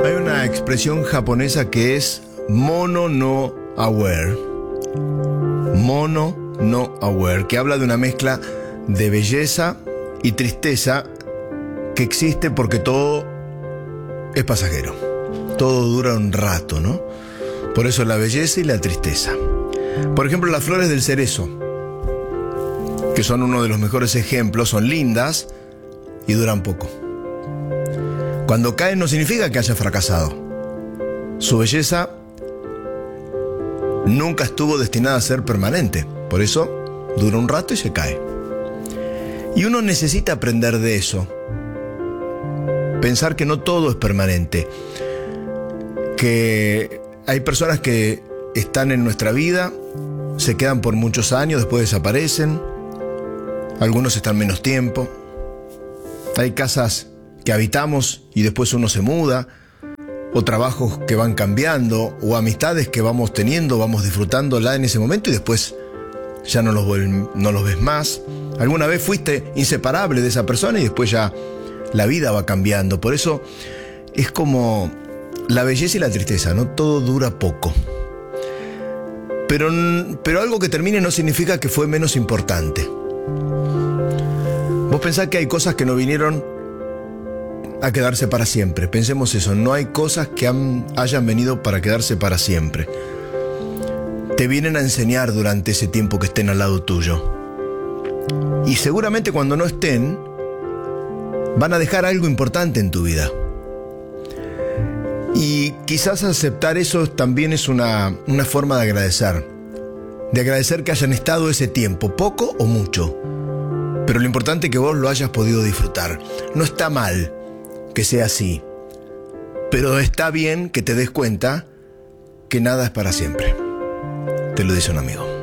Hay una expresión japonesa que es mono no aware. Mono no aware, que habla de una mezcla de belleza y tristeza que existe porque todo es pasajero. Todo dura un rato, ¿no? Por eso la belleza y la tristeza. Por ejemplo, las flores del cerezo, que son uno de los mejores ejemplos, son lindas y duran poco. Cuando caen no significa que haya fracasado. Su belleza nunca estuvo destinada a ser permanente. Por eso dura un rato y se cae. Y uno necesita aprender de eso. Pensar que no todo es permanente. Que hay personas que están en nuestra vida, se quedan por muchos años, después desaparecen. Algunos están menos tiempo. Hay casas que habitamos y después uno se muda, o trabajos que van cambiando, o amistades que vamos teniendo, vamos disfrutándola en ese momento y después ya no los ves más. Alguna vez fuiste inseparable de esa persona y después ya la vida va cambiando. Por eso es como la belleza y la tristeza, ¿no? Todo dura poco. Pero algo que termine no significa que fue menos importante. Vos pensás que hay cosas que no vinieron a quedarse para siempre. Pensemos eso, no hay cosas que hayan venido para quedarse para siempre. Te vienen a enseñar durante ese tiempo que estén al lado tuyo. Y seguramente cuando no estén, van a dejar algo importante en tu vida. Y quizás aceptar eso también es una forma de agradecer. De agradecer que hayan estado ese tiempo, poco o mucho. Pero lo importante es que vos lo hayas podido disfrutar. No está mal que sea así, pero está bien que te des cuenta que nada es para siempre. Te lo dice un amigo.